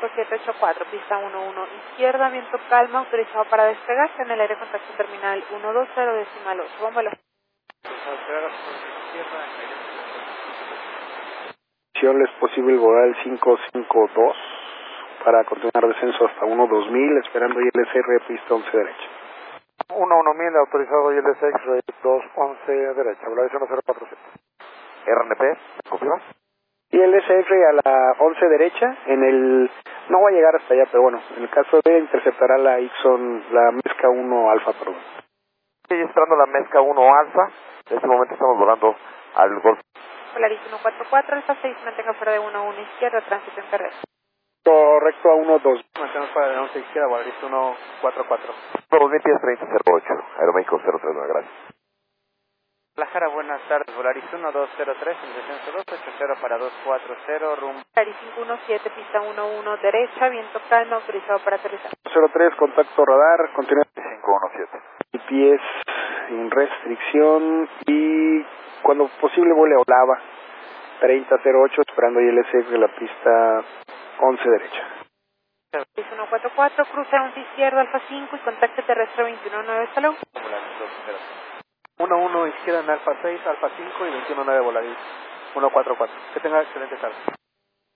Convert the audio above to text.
5784, pista 11, izquierda, viento calma, autorizado para despegar, en el aire contacto terminal 120, decimal 8, bómbalo. Es posible volar el 552 para continuar descenso hasta 12000, esperando ILSR pista 11 derecha. 11000, autorizado ILSX, rate 211 derecha, volación 1047. RNP, ¿confirma? ILSR a la 11 derecha, no va a llegar hasta allá, pero bueno, en el caso de interceptará la Ixon, la Mezca 1 Alfa, perdón. Estoy esperando la Mezca 1 Alfa, en este momento estamos volando al Golfo. Polaris 144, Alfa 6, mantenga fuera de 11 izquierda, tránsito en terrestre. Correcto a 12. Mantenemos fuera de 11 izquierda, Polaris 144. 2000 pies 3008, Aeroméxico 039, gracias. Guadalajara, buenas tardes, Polaris 1203, en descenso 280 para 240, rumbo. Polaris 517, pista 11 derecha, viento calma, autorizado para aterrizar. 03, contacto radar, continúa. 517. Y pies sin restricción y cuando posible vuele a Olava 3008, esperando ILSF de la pista 11 derecha. Polaris 144, cruce 11 izquierda, Alfa 5 y contacto terrestre 219, hasta luego. 11 izquierda en Alfa 6, Alfa 5 y 219 Polaris 144. Que tenga excelente tarde.